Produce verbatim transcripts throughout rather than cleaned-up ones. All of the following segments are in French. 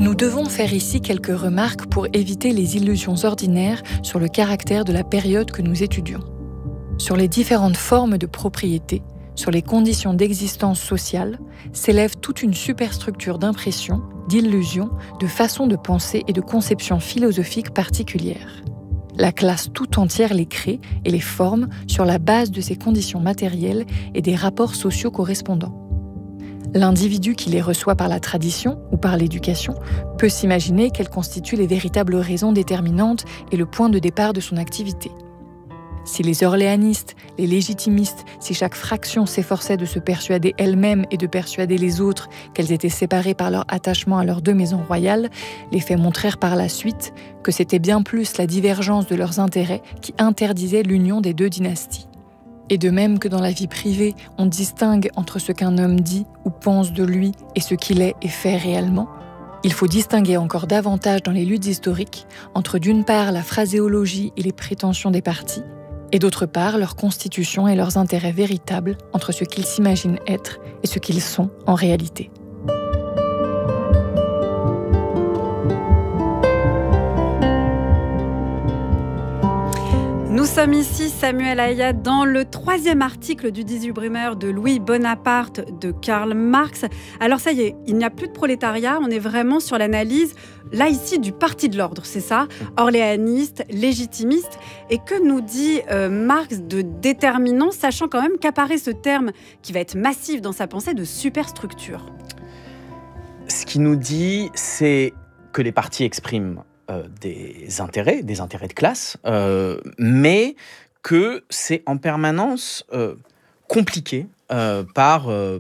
Nous devons faire ici quelques remarques pour éviter les illusions ordinaires sur le caractère de la période que nous étudions. Sur les différentes formes de propriété, sur les conditions d'existence sociale, s'élève toute une superstructure d'impressions, d'illusions, de façons de penser et de conceptions philosophiques particulières. La classe tout entière les crée et les forme sur la base de ces conditions matérielles et des rapports sociaux correspondants. L'individu qui les reçoit par la tradition ou par l'éducation peut s'imaginer qu'elles constituent les véritables raisons déterminantes et le point de départ de son activité. Si les orléanistes, les légitimistes, si chaque fraction s'efforçait de se persuader elle-même et de persuader les autres qu'elles étaient séparées par leur attachement à leurs deux maisons royales, les faits montrèrent par la suite que c'était bien plus la divergence de leurs intérêts qui interdisait l'union des deux dynasties. Et de même que dans la vie privée, on distingue entre ce qu'un homme dit ou pense de lui et ce qu'il est et fait réellement, il faut distinguer encore davantage dans les luttes historiques entre d'une part la phraséologie et les prétentions des partis, et d'autre part leur constitution et leurs intérêts véritables entre ce qu'ils s'imaginent être et ce qu'ils sont en réalité. Nous sommes ici, Samuel Aya, dans le troisième article du dix-huit Brumaire de Louis Bonaparte de Karl Marx. Alors ça y est, il n'y a plus de prolétariat, on est vraiment sur l'analyse, là ici, du parti de l'ordre, c'est ça, orléaniste, légitimiste. Et que nous dit euh, Marx de déterminant, sachant quand même qu'apparaît ce terme qui va être massif dans sa pensée de superstructure. Ce qu'il nous dit, c'est que les partis expriment Euh, des intérêts, des intérêts de classe, euh, mais que c'est en permanence euh, compliqué euh, par, euh,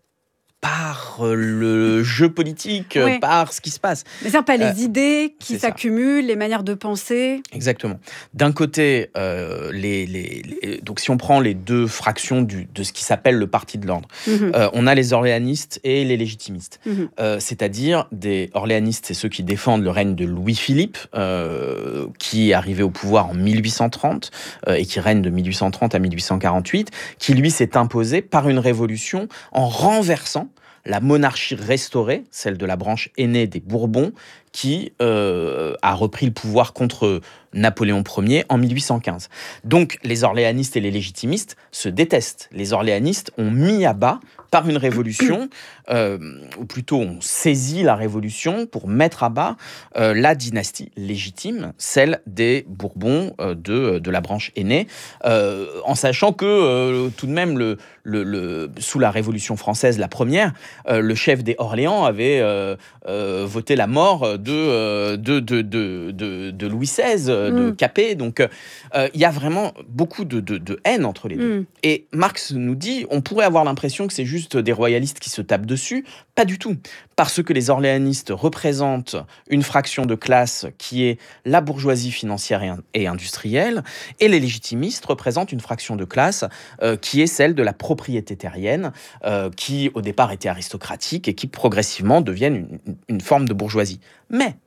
par le jeu politique, Oui. par ce qui se passe. Mais c'est pas les euh, idées qui c'est s'accumulent, ça. Les manières de penser. Exactement. D'un côté, euh, les, les, les, donc si on prend les deux fractions du, de ce qui s'appelle le parti de l'ordre, mmh. euh, on a les orléanistes et les légitimistes. Mmh. Euh, c'est-à-dire des orléanistes, c'est ceux qui défendent le règne de Louis-Philippe, euh, qui est arrivé au pouvoir en mille huit cent trente euh, et qui règne de mille huit cent trente à mille huit cent quarante-huit, qui lui s'est imposé par une révolution en renversant la monarchie restaurée, celle de la branche aînée des Bourbons, qui euh, a repris le pouvoir contre Napoléon Ier en mille huit cent quinze. Donc, les orléanistes et les légitimistes se détestent. Les orléanistes ont mis à bas, par une révolution, euh, ou plutôt ont saisi la révolution pour mettre à bas euh, la dynastie légitime, celle des Bourbons euh, de, de la branche aînée, euh, en sachant que, euh, tout de même, le, le, le, sous la Révolution française, la première, euh, le chef des Orléans avait euh, euh, voté la mort de, de, de, de, de, de Louis seize, de mmh. Capet. Donc, euh, il y a vraiment beaucoup de, de, de haine entre les deux. Mmh. Et Marx nous dit, on pourrait avoir l'impression que c'est juste des royalistes qui se tapent dessus. Pas du tout. Parce que les orléanistes représentent une fraction de classe qui est la bourgeoisie financière et industrielle, et les légitimistes représentent une fraction de classe euh, qui est celle de la propriété terrienne, euh, qui au départ était aristocratique et qui progressivement deviennent une, une forme de bourgeoisie. Mais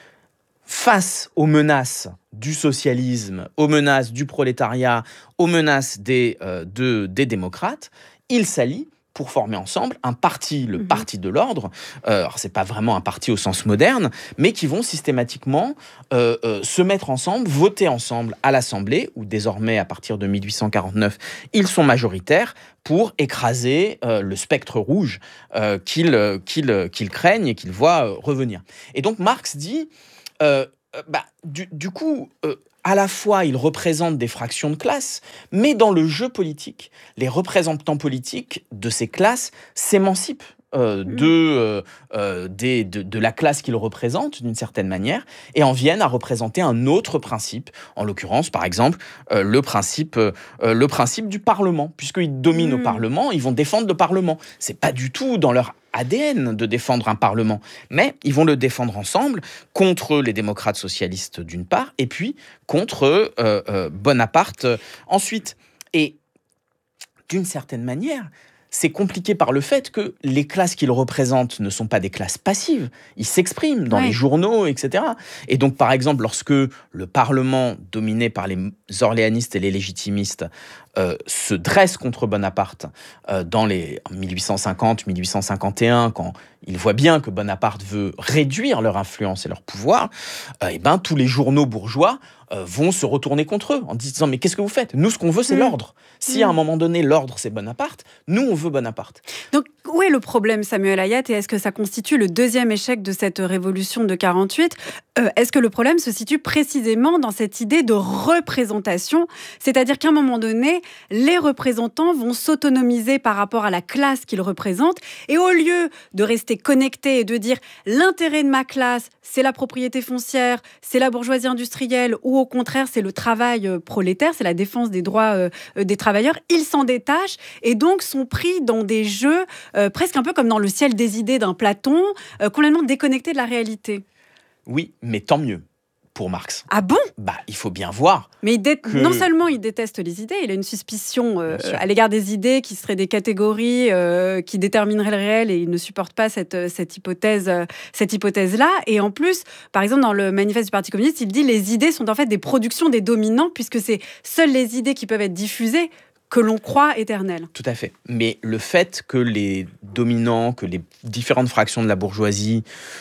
face aux menaces du socialisme, aux menaces du prolétariat, aux menaces des, euh, de, des démocrates, ils s'allient pour former ensemble un parti, le mmh. parti de l'ordre. Euh, alors, c'est pas vraiment un parti au sens moderne, mais qui vont systématiquement euh, euh, se mettre ensemble, voter ensemble à l'Assemblée, où désormais, à partir de mille huit cent quarante-neuf, ils sont majoritaires pour écraser euh, le spectre rouge euh, qu'ils, euh, qu'ils, euh, qu'ils craignent et qu'ils voient euh, revenir. Et donc, Marx dit, euh, euh, bah, du, du coup... Euh, à la fois, ils représentent des fractions de classe, mais dans le jeu politique, les représentants politiques de ces classes s'émancipent euh, mmh. de, euh, euh, des, de, de la classe qu'ils représentent, d'une certaine manière, et en viennent à représenter un autre principe, en l'occurrence, par exemple, euh, le, principe, euh, le principe du Parlement. Puisqu'ils dominent mmh. au Parlement, ils vont défendre le Parlement. C'est pas du tout dans leur A D N de défendre un Parlement, mais ils vont le défendre ensemble contre les démocrates socialistes d'une part, et puis contre euh, euh, Bonaparte euh, ensuite. Et d'une certaine manière, c'est compliqué par le fait que les classes qu'ils représentent ne sont pas des classes passives. Ils s'expriment dans ouais. les journaux, et cetera. Et donc, par exemple, lorsque le Parlement, dominé par les orléanistes et les légitimistes, euh, se dressent contre Bonaparte euh, dans les mille huit cent cinquante, mille huit cent cinquante et un, quand ils voient bien que Bonaparte veut réduire leur influence et leur pouvoir, euh, et ben, tous les journaux bourgeois euh, vont se retourner contre eux en disant « Mais qu'est-ce que vous faites ? Nous, ce qu'on veut, c'est mmh. l'ordre. Si mmh. à un moment donné, l'ordre, c'est Bonaparte, nous, on veut Bonaparte. » Donc, où est le problème, Samuel Hayat, et est-ce que ça constitue le deuxième échec de cette révolution de quarante-huit ? euh, Est-ce que le problème se situe précisément dans cette idée de représentation ? C'est-à-dire qu'à un moment donné, les représentants vont s'autonomiser par rapport à la classe qu'ils représentent, et au lieu de rester connectés et de dire « l'intérêt de ma classe, c'est la propriété foncière, c'est la bourgeoisie industrielle, ou au contraire, c'est le travail prolétaire, c'est la défense des droits euh, des travailleurs », ils s'en détachent et donc sont pris dans des jeux euh, presque un peu comme dans le ciel des idées d'un Platon, euh, complètement déconnectés de la réalité. Oui, mais tant mieux pour Marx. Ah bon ? Bah, il faut bien voir. Mais il dé- que... non seulement il déteste les idées, il a une suspicion euh, à l'égard des idées qui seraient des catégories euh, qui détermineraient le réel, et il ne supporte pas cette, cette, hypothèse, euh, cette hypothèse-là. Et en plus, par exemple, dans le manifeste du Parti communiste, il dit que les idées sont en fait des productions des dominants, puisque c'est seules les idées qui peuvent être diffusées que l'on croit éternelles. Tout à fait. Mais le fait que les dominants, que les différentes fractions de la bourgeoisie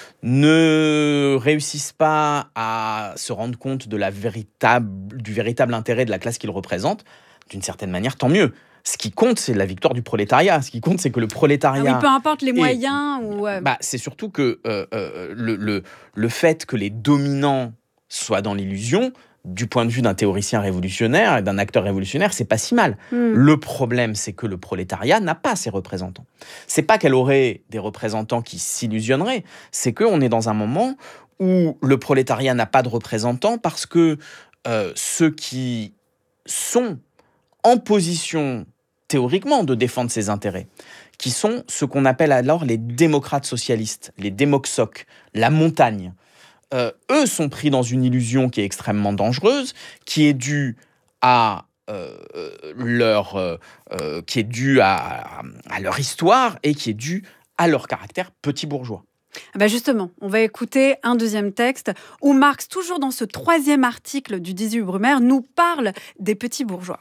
ne réussissent pas à se rendre compte de la véritable, du véritable intérêt de la classe qu'ils représentent, d'une certaine manière, tant mieux. Ce qui compte, c'est la victoire du prolétariat. Ce qui compte, c'est que le prolétariat... Ah oui, peu importe les moyens. Et, ou... bah, c'est surtout que euh, euh, le, le, le fait que les dominants soient dans l'illusion, du point de vue d'un théoricien révolutionnaire et d'un acteur révolutionnaire, c'est pas si mal. Mm. Le problème, c'est que le prolétariat n'a pas ses représentants. C'est pas qu'elle aurait des représentants qui s'illusionneraient, c'est qu'on est dans un moment où le prolétariat n'a pas de représentants parce que euh, ceux qui sont en position, théoriquement, de défendre ses intérêts, qui sont ce qu'on appelle alors les démocrates socialistes, les démoxocs, la montagne, Euh, eux sont pris dans une illusion qui est extrêmement dangereuse, qui est due à euh, leur, euh, euh, qui est due à, à leur histoire et qui est due à leur caractère petit bourgeois. Ben justement, on va écouter un deuxième texte où Marx, toujours dans ce troisième article du dix-huit Brumaire, nous parle des petits bourgeois.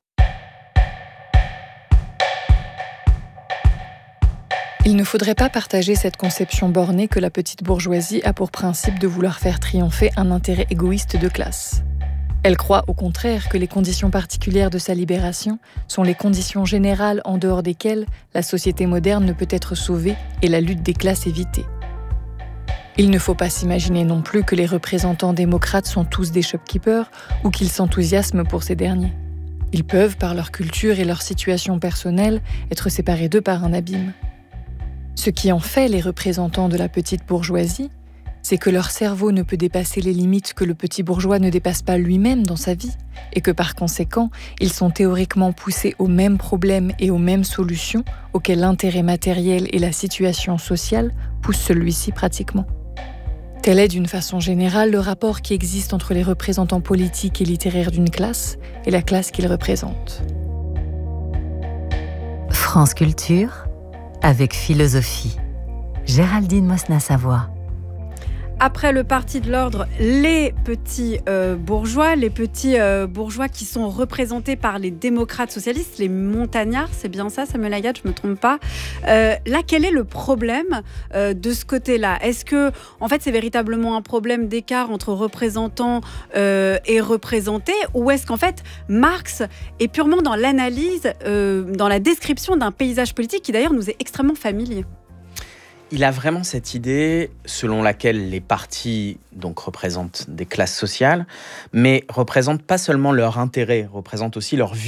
Il ne faudrait pas partager cette conception bornée que la petite bourgeoisie a pour principe de vouloir faire triompher un intérêt égoïste de classe. Elle croit au contraire que les conditions particulières de sa libération sont les conditions générales en dehors desquelles la société moderne ne peut être sauvée et la lutte des classes évitée. Il ne faut pas s'imaginer non plus que les représentants démocrates sont tous des shopkeepers ou qu'ils s'enthousiasment pour ces derniers. Ils peuvent, par leur culture et leur situation personnelle, être séparés d'eux par un abîme. Ce qui en fait les représentants de la petite bourgeoisie, c'est que leur cerveau ne peut dépasser les limites que le petit bourgeois ne dépasse pas lui-même dans sa vie, et que par conséquent, ils sont théoriquement poussés aux mêmes problèmes et aux mêmes solutions auxquelles l'intérêt matériel et la situation sociale poussent celui-ci pratiquement. Tel est d'une façon générale le rapport qui existe entre les représentants politiques et littéraires d'une classe et la classe qu'ils représentent. France Culture avec philosophie. Géraldine Mosna-Savoie. Après le Parti de l'Ordre, les petits euh, bourgeois, les petits euh, bourgeois qui sont représentés par les démocrates socialistes, les montagnards, c'est bien ça, Samuel Hayat, je ne me trompe pas. Euh, là, quel est le problème euh, de ce côté-là ? Est-ce que, en fait, c'est véritablement un problème d'écart entre représentants euh, et représentés, ou est-ce qu'en fait, Marx est purement dans l'analyse, euh, dans la description d'un paysage politique qui d'ailleurs nous est extrêmement familier ? Il a vraiment cette idée selon laquelle les partis donc, représentent des classes sociales, mais représentent pas seulement leur intérêt, représentent aussi leur vie.